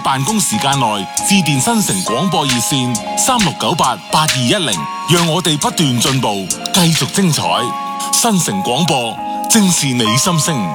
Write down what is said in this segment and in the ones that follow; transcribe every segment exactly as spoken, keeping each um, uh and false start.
辦公時間內致電新城廣播熱線三六九八八二一零，讓我哋不斷進步，繼續精彩。新城廣播，正是你心聲。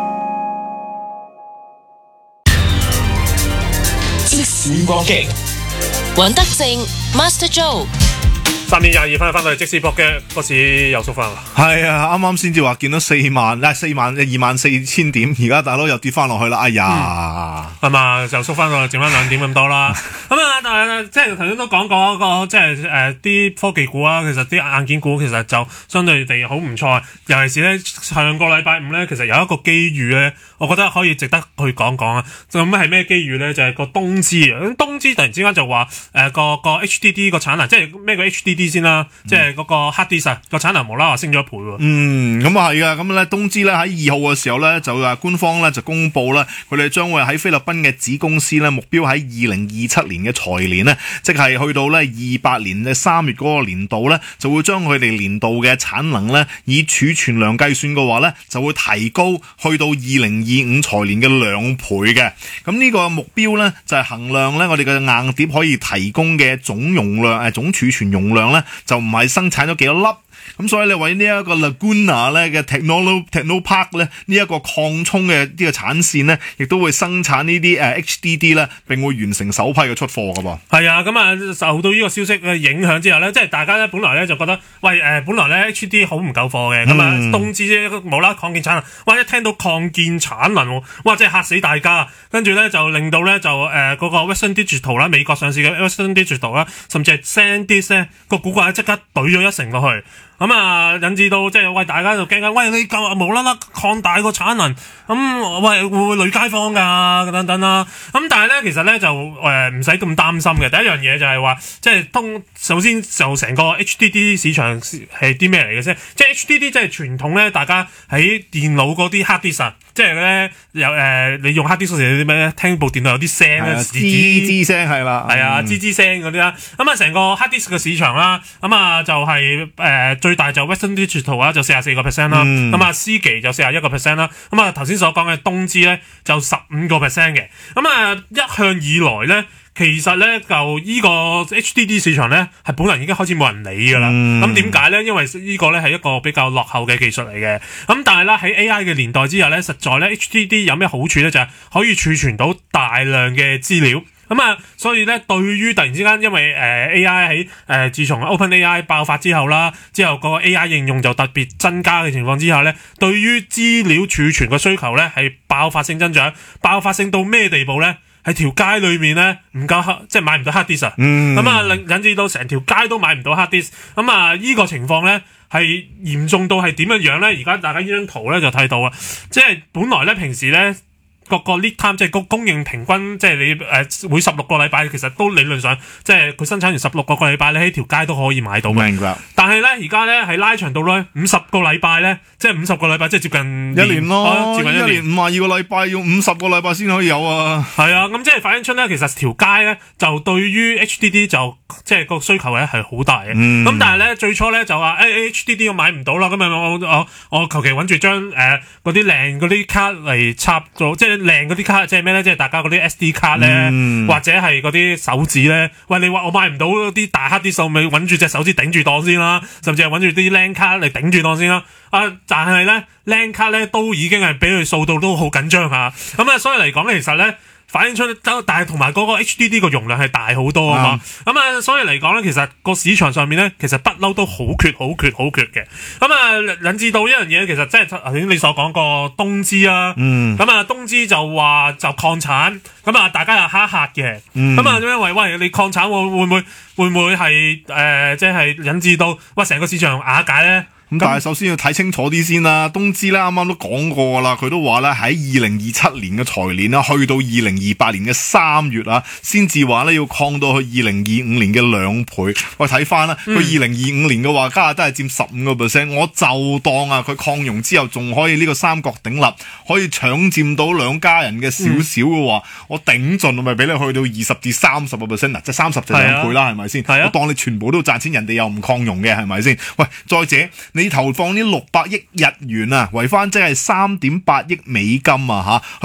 即時搏擊， 尹德正 Master Joe。 三點廿二分翻到嚟即時搏擊，個市又縮翻啦。 係啊，啱啱先至話見到四萬，嗱四萬二萬四千點，而家大佬又跌翻落去啦。哎呀， 係嘛、嗯，就縮翻到剩翻兩點咁多啦。咁啊，但係即係頭先都講過一個，即係誒啲科技股啊，其實啲硬件股其實就相對地好唔錯。尤其是咧上個禮拜五咧，其實有一個機遇咧，我覺得可以值得去講講啊。咁係咩機遇咧？就係、是、個東芝啊，東芝突然之間就話誒、呃、個個 H D D 個產能，即係咩個 H D D 先啦，嗯、即係嗰個 hard disk 個產能無啦啦升咗一倍喎。 嗯，咁啊係啊，咁咧東芝咧喺二號嘅時候咧就話官方咧就公佈咧，佢哋將會喺菲律賓嘅子公司咧目標喺二零二七年嘅財年呢，即係去到咧二八年嘅三月嗰個年度咧，就會將佢哋年度嘅產能咧以儲存量計算嘅話咧，就會提高去到二零二五財年嘅兩倍嘅。咁呢個目標咧就係衡量咧我哋嘅硬碟可以提供嘅總容量誒總儲存容量咧，就唔係生產咗幾多粒。咁所以你為呢一個 Laguna 咧嘅 Techno Technopark 咧呢一個擴充嘅呢個產線咧，亦都會生產呢啲誒 H D D 咧，並會完成首批嘅出貨噶噃。 係啊，咁啊受到呢個消息嘅影響之後咧，即係大家咧本來咧就覺得，喂誒、呃，本來咧 H D D 好唔夠貨嘅，咁啊、嗯、東芝冇啦擴建產能，哇一聽到擴建產能，哇真係嚇死大家，跟住咧就令到咧就誒嗰、呃那個 Western Digital 啦，美國上市嘅 Western Digital 啦，甚至係 SanDisk 咧個股價即刻懟咗一成落去。咁啊，引致到即係喂，大家就驚緊，喂你夠無啦啦擴大個產能，咁、嗯、喂會唔會累街坊㗎？等等啦。咁但係咧，其實咧就誒唔使咁擔心嘅。第一樣嘢就係話，即係通首先就成個 H D D 市場係啲咩嚟嘅啫？即係 H D D 即係傳統咧，大家喺電腦嗰啲 hard disk，即係咧有誒、呃、你用 hard disk 時有啲咩咧？聽部電腦有啲聲咧，吱吱聲係啦， 係啊，吱吱聲嗰啲啦。咁啊，成個 hard disk 嘅市場啦，咁啊就係、是、誒、呃、最大就 Western Digital 啊，就四十四個 percent 啦。咁啊思奇就四十一個 percent 啦。咁啊頭先所講嘅東芝咧就十五個 percent 嘅。咁啊一向以來咧，其實咧就依個 H D D 市場咧係本來已經開始冇人理㗎啦。咁點解咧？因為呢個咧係一個比較落後嘅技術嚟嘅。咁但係咧喺 A I 嘅年代之下咧，實在咧 H D D 有咩好處咧？就係、是、可以儲存到大量嘅資料。咁啊，所以咧，對於突然之間，因為誒、呃、A I 喺誒、呃、自從 OpenAI 爆發之後啦，之後個 A I 應用就特別增加嘅情況之下咧，對於資料儲存嘅需求咧係爆發性增長，爆發性到咩地步咧？喺條街裏面咧唔夠黑，即係買唔到 hard disk 啊！咁啊，引引致到成條街都買唔到 hard disk。咁啊，依個情況咧係嚴重到係點樣樣咧？而家大家呢張圖咧就睇到啦，即係本來咧平時咧。各個 lead time 即係個供應平均，即係你誒、呃、每十六個禮拜，其實都理論上即係佢生產完十六個個禮拜，你喺條街都可以買到嘅。明白。但係咧，而家咧係拉長到咧五十個禮拜咧，即係五十個禮拜，即係接近一年咯， 啊、接近一年， 一年五十二個禮拜，要五十個禮拜先可以有啊。 係啊，咁即係反映出咧，其實條街咧就對於 H D D 就即係個需求咧係好大嘅。咁、嗯、但係咧最初咧就話誒、哎、H D D 我買唔到啦，咁啊我我我求其揾住張誒嗰啲靚嗰啲卡嚟插咗，即係。靚嗰啲卡即係咩咧？即係大家嗰啲 S D 卡咧，嗯、或者係嗰啲手指咧。喂，你話我買唔到啲大黑啲數，咪揾住隻手指頂住檔先啦，甚至係揾住啲靚卡嚟頂住檔先啦。啊，但係咧靚卡咧都已經係俾佢掃到都好緊張吓。咁啊，所以嚟講咧，其實咧。反映出，但係同埋嗰個 H D D 個容量係大好多啊嘛，咁啊、嗯，所以嚟講咧，其實個市場上面咧，其實不嬲都好缺、好缺、好缺嘅。咁啊，引致到一樣嘢，其實即係頭先你所講個東芝啊，咁、嗯、啊，東芝就話就擴產，咁啊，大家又嚇一嚇嘅，咁啊、嗯，因為喂你擴產會會唔會會唔會係誒，即係引致到哇成個市場瓦解咧？ 咁但係首先要睇清楚啲先啦，東芝咧啱啱都講過啦，佢都話咧喺二零二七年嘅財年啦，去到二零二八年嘅三月啊，先至話咧要擴到去二零二五年嘅兩倍。喂，睇翻啦，佢二零二五年嘅話，加拿大係佔十五個 percent， 我就當啊佢擴容之後仲可以呢個三角鼎立，可以搶佔到兩家人嘅少少嘅話，嗯、我頂盡咪俾你去到二十至三十個 percent 嗱，即係三十就兩倍啦，係咪先？我當你全部都賺錢，人哋又唔擴容嘅，係咪先？喂，再者你。你投放呢六百億日元啊，為翻即係三點八億美金啊吓。